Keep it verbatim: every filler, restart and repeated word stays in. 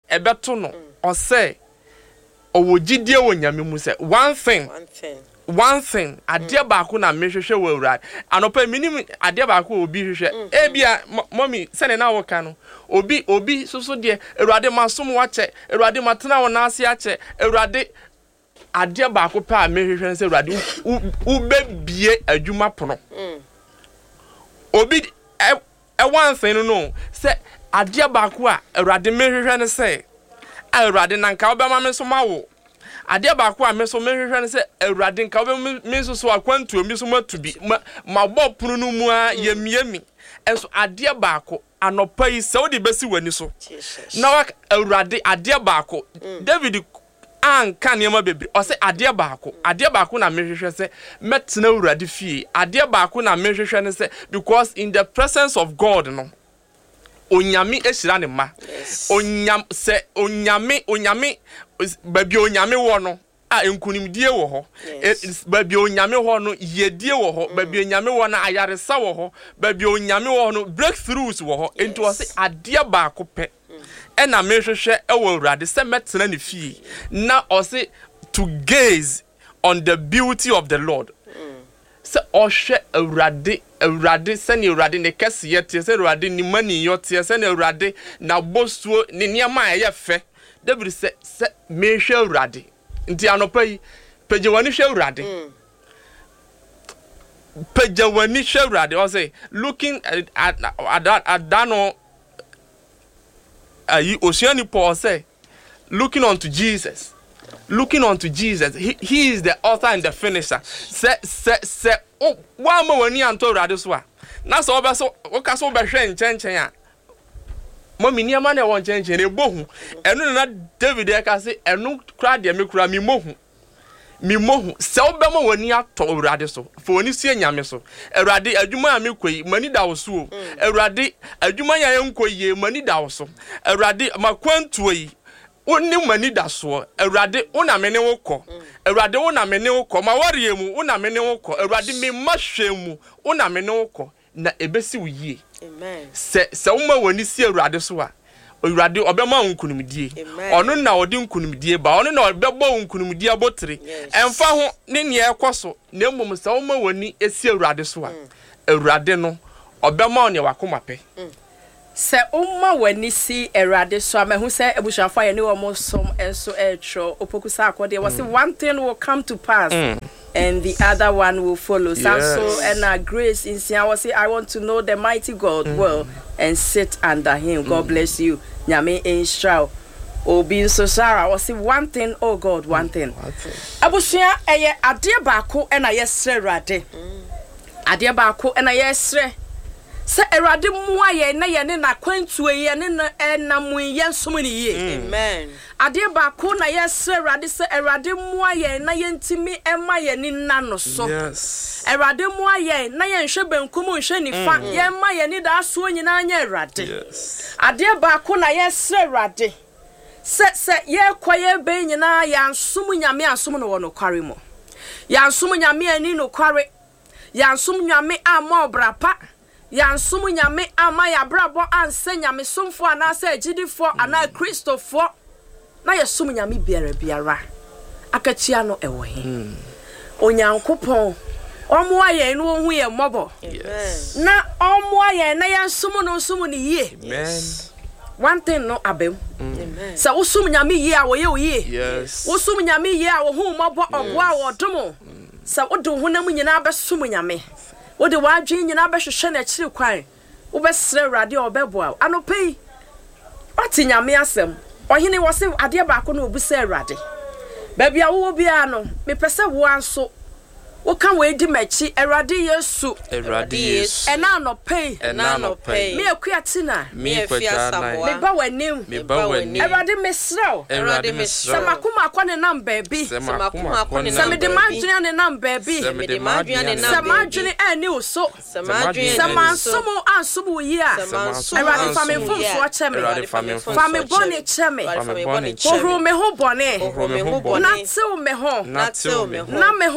ebeto no o say owo gidie wo nyame mu say one thing one thing one thing ade baako na mehwehwe wo awurade anopa minim ade baako obi hwehwe e bia mommy sene na wo ka no obi obi soso de awurade masom wache awurade matena wo na ase ache awurade ade baako pa mehwehwe se awurade u bebie adwuma pono obi e one thing no se ade baako a awurade mehwehwe ne se awurade nanka obema me so mawo ade baako a me so mehwehwe ne se awurade nka obema me so so akwantu mi so matubi ma bo pono no mu a yemiemi enso ade baako anopa yi se odi besi wani so na wa awurade ade baako David an kan yema bebre o se ade baako ade baako na mehwehwe se metena awurade fie ade baako na mehwehwe ne se because in the presence of God no onyame ehira ne ma onyam se onyame onyame babi onyame wo no a enkunimdie wo ho babi onyame ho no yedie wo ho babi onyame wo na ayaresa wo ho babi onyame wo no breakthroughs wo ho enti wo se ade baako pe ena mehwehwe ewo awurade se metena ne fie na o se to gaze on the beauty of the Lord se ohwe awurade awurade se ne awurade ne kese yete se awurade ni mani yote se ne awurade na bosuo ne niam aye fe David se se mehwe awurade nti anopa yi pejewani hwe awurade pejewani hwe awurade o say looking at at, at, at dano ayi Oceani Paul say looking unto Jesus looking unto Jesus he, he is the author and the finisher se se se o wa ma wani anto awurade so a na so obeso o ka so be hwe nchenchen a mommy ni ama na won chenchen na ebohu enu na David e ka se enu kra de me kra mi mohu mi mohu se obema wani ato awurade so fo wani sie nyame so awurade adwuma a me koi mani da wo so awurade adwuma ya yenkoye mani da wo so awurade makwantuo yi woni mani da so awurade una me ne wokọ awurade una me ne wokọ ma ware mu una me ne wokọ awurade me mahwe mu una me ne wokọ na ebesi wo yie amen se se wo ma wani si awurade so a awurade obema nkunumdie ono na odi nkunumdie ba ono na obebo nkunumdie abotire emfa ho ne ne ekoso na emom se wo ma wani esi awurade so a awurade no obema ne wakoma pe se umma wani si awurade so amahu se ebushafo ye ne wo mosom enso etro opokusa akode was one thing will come to pass mm. and the other one will follow. Yes. So and our grace in Sia was say I want to know the mighty God mm. well and sit under him. God mm. bless you. Nyame instra obi so Sarah was say one thing oh God one thing. Abushia eye ade baako e na yesre rade. Ade baako e na yesre se erade mu aye na ye ne na kwantuo ye ne na enam ye nsom ne ye amen ade baako na yesre erade se erade mu aye na ye ntimi ema ye ni na no so yes erade mu aye na ye nhwe benkum nhwe nifa ye ma ye ni da so nyina anya erade yes ade baako na yesre erade se se ye kwaye be nyina ya nsom nyame asom no wono kware mo ya nsom nyame ani no kware ya nsom nyame ama obrapa yansum nyame ama ya brabo anse nyame somfo anase agidifo ana kristofo na yesum nyame biara biara akachia no ewo he onyankopon omo aye no hu ye mobo na omo aye na yansum no sum ni ye amen one thing no abem amen sa usum nyame ye a wo ye wo ye yes usum nyame ye a wo hu mobo obo a wo domo sa wodo honam nyina besum nyame wode wadwen nyina behwehwe na kire kwan wo besre awurade obeboa anopei ati nyame asem ohene wo se ade baako na obusa awurade babia wo bia no mepese wo anso wo kan we di machi awurade yesu awurade yesu ena anopei ena anopei me akuati na me afia saboa me ba wanim me ba wanim awurade mesrew awurade mesrew samakuma akone nam baabi samakuma akone nam baabi samadwene ne nam baabi samadwene ne nam samadwene ani uso samadwene samansomo ansomo yi a awurade fa me mfomfo cheme fa me bone cheme ohro me ho bone ohro me ho bone na tew me ho na tew me ho na me